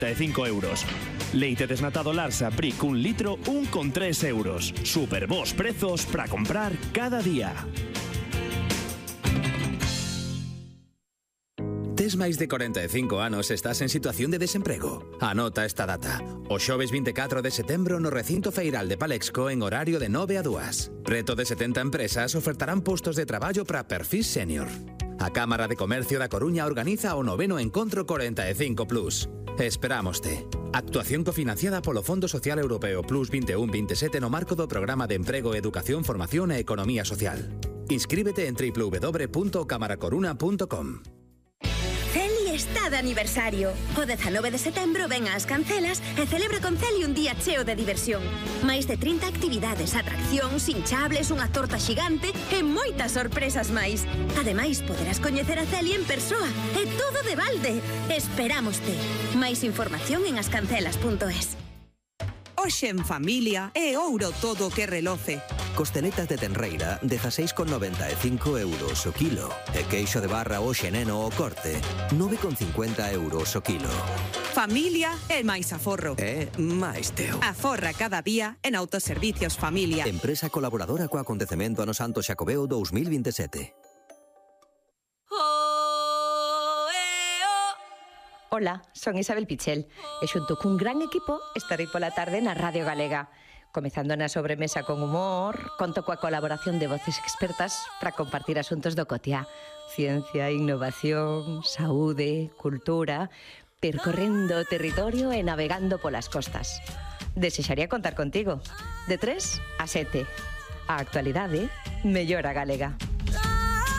45 euros. Leite desnatado Larsa Brick 1 litro, 1,3 euros. Super bons prezos para comprar cada día. Tes máis de 45 anos e estás en situación de desemprego? Anota esta data. O xoves 24 de setembro no recinto feiral de Palexco en horario de 9 a 2. Preto de 70 empresas ofertarán postos de traballo para perfil senior. A Cámara de Comercio da Coruña organiza o 9º Encontro 45+. Esperámoste. Actuación cofinanciada polo Fondo Social Europeo Plus 21-27 no marco do Programa de Emprego, Educación, Formación e Economía Social. Inscríbete en www.camaracoruna.com. Celi está de aniversario. O 19 de setembro ven ás Cancelas e celebra con Celi un día cheo de diversión. Máis de 30 actividades, atraccións, hinchables, unha torta xigante e moitas sorpresas máis. Ademais, poderás coñecer a Celi en persoa. E todo de balde. Esperámoste. Máis información en ascancelas.es. Hoxe en familia é ouro todo o que reloce. Costeletas de tenreira, 16,95 euros o kilo. E queixo de barra hoxe neno o corte, 9,50 euros o kilo. Familia é máis aforro. É máis teu. Aforra cada día en Autoservicios Familia. Empresa colaboradora co acontecemento ano Santo Xacobeo 2027. Ola, son Isabel Pichel e xunto cun gran equipo estarei pola tarde na Radio Galega. Comezando na sobremesa con humor, conto coa colaboración de voces expertas para compartir asuntos do cotiá. Ciencia, innovación, saúde, cultura, percorrendo o territorio e navegando polas costas. Desexaría contar contigo. De 3 a 7. A actualidade mellora galega.